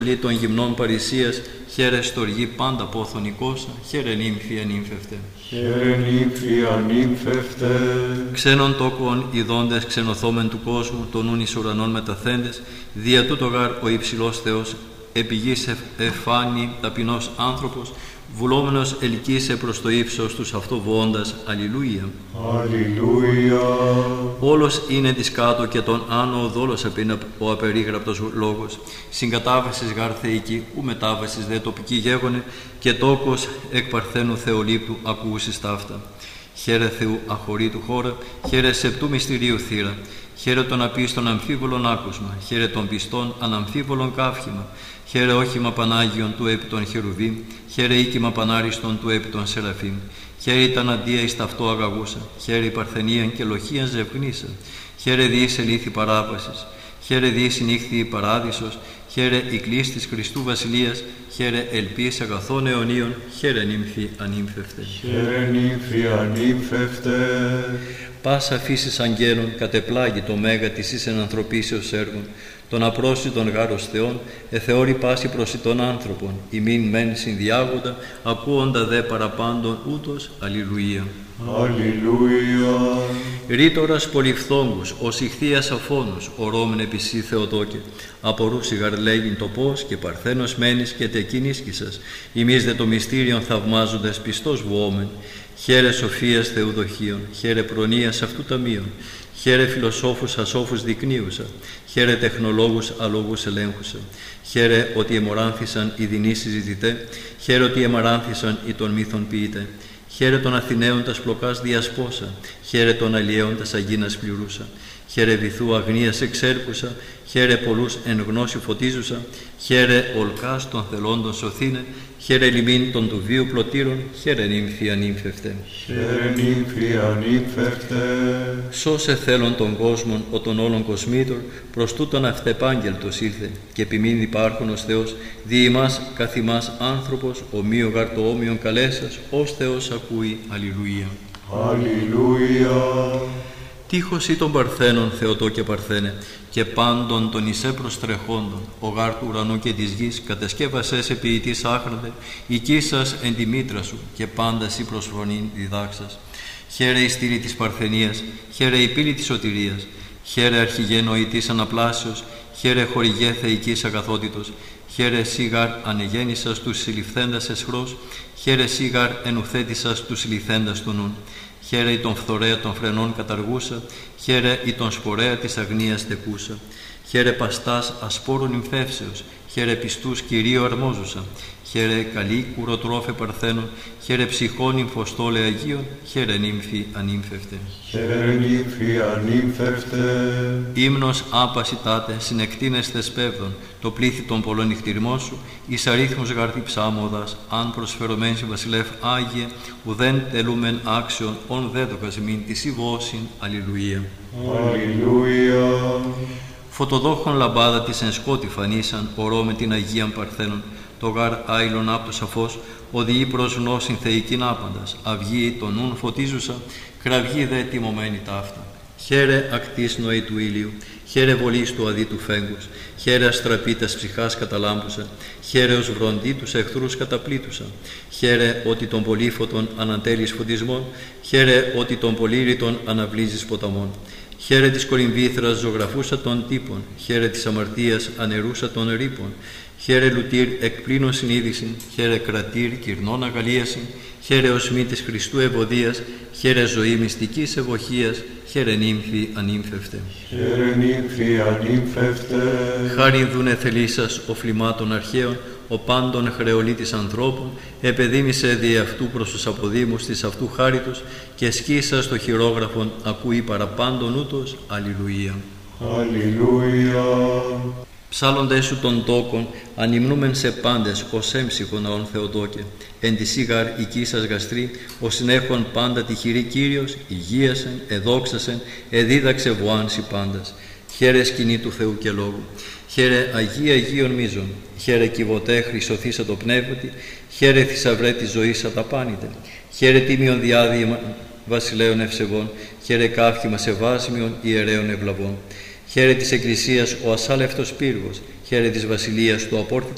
των γυμνών παρησίας, χαίρε στοργή πάντα πόθον οικόσα, χαίρε νύμφη ανύμφευτε. Χαίρε νύμφη ανύμφευτε. Ξένων τόκων ειδώντες ξενοθόμεν του κόσμου, των ούν εις ουρανών μεταθέντες, δια τούτο γάρ ο υψηλός Θεός, επί γης εφάνει ταπεινός άνθρωπος, βουλόμενος ελκύσε προς το ύψος τους αυτοβοώντας. Αλληλούια. Αλληλούια. Όλος είναι της κάτω και τον άνω οδόλος απεινά ο απερίγραπτος λόγος. Συγκατάβασης γάρ θεϊκή, ου μετάβασης δε τοπική γέγονε, και τόκος εκ παρθένου θεολήπτου ακούσεις ταύτα. Χαίρε Θεού αχωρήτου χώρα, χαίρε σεπτού μυστηρίου θύρα. Χαίρε των απίστων αμφίβολων άκουσμα, χαίρε των πιστών αναμφίβολων καύχημα. Χαίρε όχημα Πανάγιον του επί των χερουβίμ, χαίρε οίκημα Πανάριστον του επί των Σεραφείμ. Χαίρε ήταν αντία εις ταυτό αγαγούσα, χαίρε η παρθενίαν και λοχίαν ζευγνήσα. Χαίρε διείς ελήθη παράβασης, χαίρε διείς συνήχθη η παράδεισος, χαίρε η κλής της Χριστού Βασιλείας, χαίρε ελπίς αγαθών αιωνίων, χαίρε νύμφη ανύμφευτε. Χαίρε νύμφη ανύμφευτε. Πάσα φύσης αγγέλων κατεπλάγει το μέγα της εις ενανθρωπίσεως έργων, τον απρόσιτον γάρος Θεών, εθεώρη πάση προσιτών άνθρωπων, ημίν μεν συνδιάγοντα, ακούοντα δε παραπάντων ούτως. Αλληλούια. Αλληλούια. Ρήτορας πολυφθόγκους, ως ηχθείας αφώνους, ορόμεν επισή Θεοτόκε, απορούσι γαρλέγειν το πώς και παρθένος μένεις και τεκίνισκησας, ημείς δε το μυστήριον θαυμάζοντας πιστός βουόμεν. Χαίρε σοφίας Θεού δοχείων, χαίρε προνοίας αυτού ταμείων, χαίρε φιλοσόφους ασόφους δεικνύουσα, χαίρε τεχνολόγους αλόγους ελέγχουσα, χαίρε ότι εμοράνθησαν οι δεινοί συζητητέ, χαίρε ότι εμαράνθησαν οι των μύθων ποιητέ, χαίρε των Αθηναίων τας πλοκάς διασπόσα, χαίρε των αλλιέων τας αγίνας πληρούσα, χαίρε βυθού αγνίας εξέρπουσα, χαίρε πολλούς εν γνώση φωτίζουσα, χαίρε ολκάς των θελώντων σωθήνε, χαίρε λιμήν των του βίου πλωτήρων, χαίρε νύμφη ανύμφευτε. Χαίρε νύμφη ανύμφευτε. Σώσε θέλων των κόσμων ο των όλων κοσμήτων, προς τούτον αυτεπάγγελτος ήλθε, και επιμήν υπάρχον ως Θεός, δι' ημάς καθ' ημάς άνθρωπος, ομοίο γαρ το όμοιον καλέσας, ως Θεός ακούει. Αλληλούια. Αλληλούια. Τείχος ή των Παρθένων, Θεοτό και Παρθένε, και πάντων των εις προστρεχόντων, ο γάρ του ουρανού και της γης, κατασκεύασες επί ητής άχραντε, οικίσας εν τη μήτρα σου, και πάντας ή προσφωνήν διδάξας. Χαίρε η στήλη της Παρθενίας, χαίρε η πύλη της σωτηρίας, χαίρε αρχηγέ νοητής αναπλάσεως, χαίρε χορηγέ θεϊκής αγαθότητος, χαίρε σίγαρ ανεγέννησας τους συλληφθέντας εσχρός, χαίρε σίγαρ ενουθέτησας τους συλληφθέντας του νουν. Χαίρε η τον φθορέα των φρενών καταργούσα, χαίρε η τον σπορέα της αγνίας τεκούσα. Χαίρε παστάς ασπόρων νυμφεύσεως, χαίρε πιστούς Κυρίου αρμόζουσα. Χαίρε καλή κουροτρόφε Παρθένων, χαίρε ψυχών νυμφοστόλε Αγίων, χαίρε νύμφη ανύμφευτε. Χαίρε νύμφη ανύμφευτε. Ύμνος άπαση τάτε συνεκτίνες θεσπεύδων, το πλήθη των πολλών νυχτηριμών σου, εις αρίθμους γαρτί ψάμοδας, αν προσφερωμέν σε βασιλεύ Άγιε, ουδέν τελούμεν άξιον, ον δέδοκας μην της ηβώσιν. Αλληλούια. Αλληλούια. Φωτοδόχων λαμπάδα της εν σκότη φανίσαν, ορώ με την Αγίαν Παρθένων, το γάρ άειλον άπτο σαφώς, οδηγεί προς γνώσιν θεϊκήν άπαντας, αυγή των νουν φωτίζουσα, κραυγή δε τιμωμένη ταύτα. Χαίρε ακτής νοή του ήλιου, χαίρε βολής του αδίτου φέγγους, χαίρε αστραπή τας ψυχάς καταλάμπουσα, χαίρε ως βροντί τους εχθρούς καταπλήτουσα, χαίρε ότι των πολύφωτων ανατέλεις φωτισμών, χαίρε ότι των πολύρητων αναβλύζεις ποταμών. Χαίρε της κορυμβήθρας ζωγραφούσα των τύπων, χαίρε της αμαρτίας ανερούσα των ρήπων, χαίρε λουτήρ εκπλήνων συνείδησιν, χαίρε κρατήρ κυρνών αγαλίασιν, χαίρε οσμή της Χριστού ευωδίας, χαίρε ζωή μυστικής ευωχίας, χαίρε νύμφη ανύμφευτε. Χαίρε νύμφη ανύμφευτε. Χάριν δούνε θελήσας ο φλιμάτων αρχαίων, ο πάντων χρεολίτης ανθρώπων, επεδίμησε δι' αυτού προς τους αποδήμους της αυτού χάριτος, και σκίσα στο χειρόγραφον ακούει παραπάντων ούτως. Αλληλούια. Αλληλούια. Ψάλλοντες σου των τόκων, ανυμνούμεν σε πάντες ως έμψυχον αόν Θεοτόκε. Εν τη σίγαρ οικίσας γαστρή, ως συνέχον πάντα τυχηρή Κύριος, υγείασεν, εδόξασεν, εδίδαξε βοάνσι πάντας. Χαίρε σκηνή του Θεού και Λόγου. Χαίρε Αγία Αγίων μίζων. Χαίρε κυβωτέ χρυσοθήσα το πνεύματι. Χαίρε θησαυρέ της ζωής αταπάνητε. Χαίρε τίμιον διάδημα βασιλέων ευσεβών. Χαίρε καύχημα σεβάσμιων ιερέων ευλαβών. Χαίρε της Εκκλησίας ο ασάλευτος πύργος, χαίρε της Βασιλείας του απόρθητος